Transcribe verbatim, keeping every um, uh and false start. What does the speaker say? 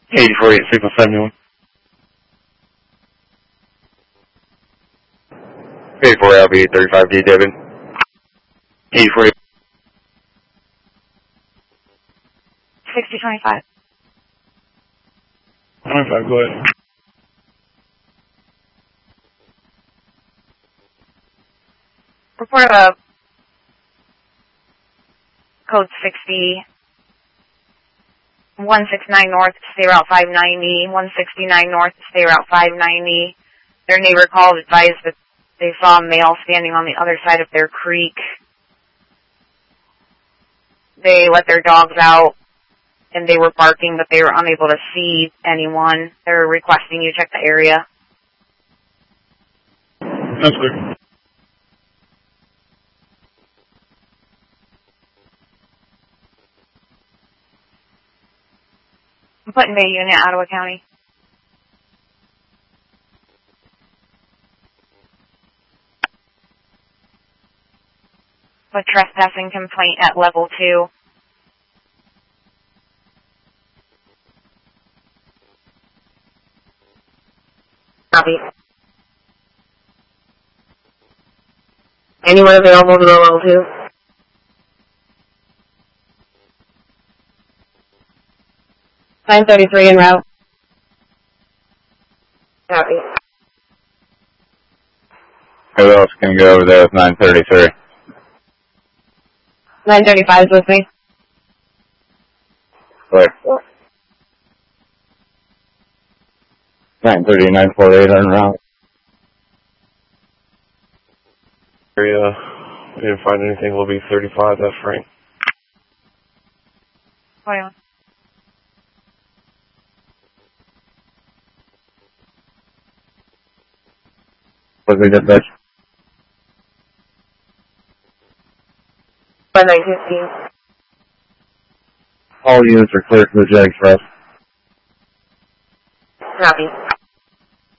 eighty-four eight six seventy-one. eighty-four L B thirty-five D David. eighty-four sixty twenty-five. twenty-five, go ahead. Report a code sixty, one sixty-nine north, stay route five ninety, one sixty-nine north, stay route five ninety. Their neighbor called, advised that they saw a male standing on the other side of their creek. They let their dogs out, and they were barking, but they were unable to see anyone. They're requesting you check the area. That's good. I'm putting Bay Unit, Ottawa County. With trespassing complaint at level two. Copy. Anyone available to go level two? nine thirty-three en route. Copy. Who else can go over there with nine thirty-three? nine thirty-five is with me. Clear. nine thirty, nine forty-eight en route. Area, we didn't find anything, will be thirty-five, that's Frank. Hold on. What we did, bitch? one nine fifteen. All units are clear for the Jag Express. Copy.